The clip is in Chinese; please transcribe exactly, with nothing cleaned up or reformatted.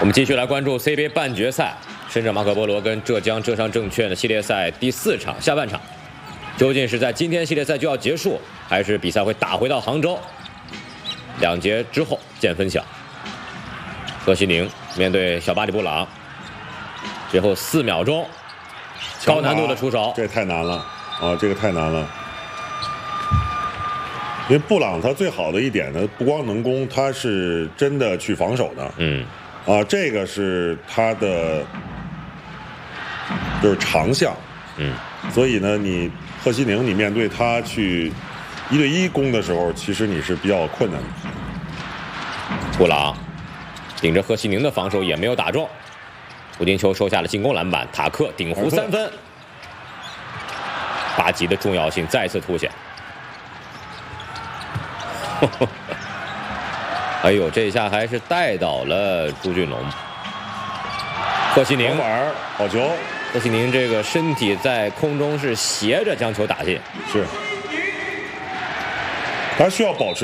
我们继续来关注 C B A 半决赛，深圳马可波罗跟浙江浙商证券的系列赛第四场下半场，究竟是在今天系列赛就要结束，还是比赛会打回到杭州？两节之后见分晓。贺西宁面对小巴里布朗，最后四秒钟，高难度的出手， 这太难了啊！这个太难了。因为布朗他最好的一点呢，不光能攻，他是真的去防守的。 嗯， 啊，这个是他的就是长项。 嗯， 所以呢，你贺西宁你面对他去一对一攻的时候，其实你是比较困难的。 布朗顶着贺西宁的防守也没有打中，胡金秋收下了进攻篮板，塔克顶弧三分，八级的重要性再次凸显。哎呦，这一下还是带倒了朱俊龙。贺西宁玩好球， 贺西宁这个身体在空中是斜着将球打进， 是他需要保持